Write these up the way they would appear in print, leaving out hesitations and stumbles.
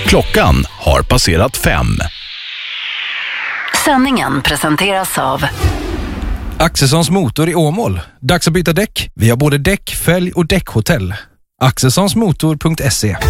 Klockan har passerat 5. Sändningen presenteras av Axelssons motor i Åmål. Dags att byta däck. Vi har både däck, fälg och däckhotell. Axelssonsmotor.se.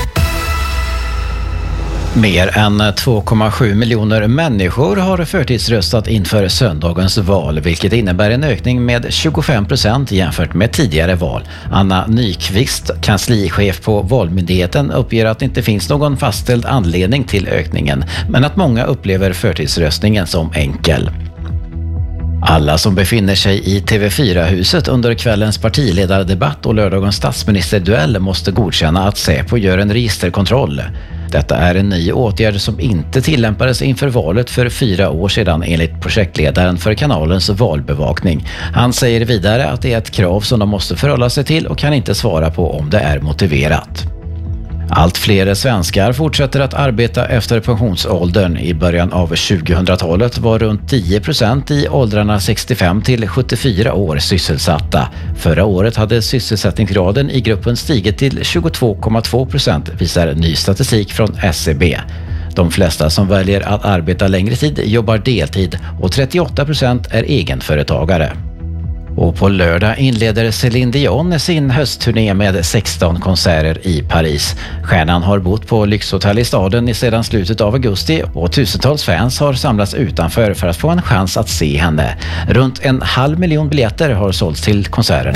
Mer än 2,7 miljoner människor har förtidsröstat inför söndagens val, vilket innebär en ökning med 25% jämfört med tidigare val. Anna Nyqvist, kanslichef på Valmyndigheten, uppger att det inte finns någon fastställd anledning till ökningen, men att många upplever förtidsröstningen som enkel. Alla som befinner sig i TV4-huset under kvällens partiledardebatt och lördagens statsministerduell måste godkänna att Säpo gör en registerkontroll. Detta är en ny åtgärd som inte tillämpades inför valet för 4 år sedan enligt projektledaren för kanalens valbevakning. Han säger vidare att det är ett krav som de måste förhålla sig till och kan inte svara på om det är motiverat. Allt fler svenskar fortsätter att arbeta efter pensionsåldern. I början av 2000-talet var runt 10% i åldrarna 65 till 74 år sysselsatta. Förra året hade sysselsättningsgraden i gruppen stigit till 22,2%, visar ny statistik från SCB. De flesta som väljer att arbeta längre tid jobbar deltid och 38% är egenföretagare. Och på lördag inleder Céline Dion sin höstturné med 16 konserter i Paris. Stjärnan har bott på lyxhotell i staden sedan slutet av augusti och tusentals fans har samlats utanför för att få en chans att se henne. Runt 500 000 biljetter har sålts till konserterna.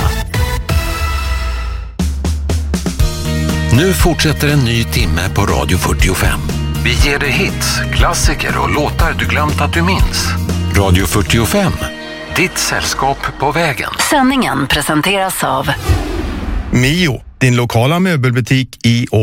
Nu fortsätter en ny timme på Radio 45. Vi ger dig hits, klassiker och låtar du glömt att du minns. Radio 45. Ditt sällskap på vägen. Sändningen presenteras av Mio, din lokala möbelbutik i